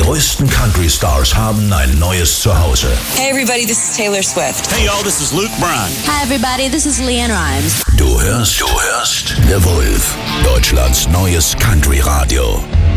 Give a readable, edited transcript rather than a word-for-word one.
größten Country-Stars haben ein neues Zuhause. Hey everybody, this is Taylor Swift. Hey y'all, this is Luke Bryan. Hi everybody, this is Leanne Rimes. Du hörst The Wolf, Deutschlands neues Country-Radio.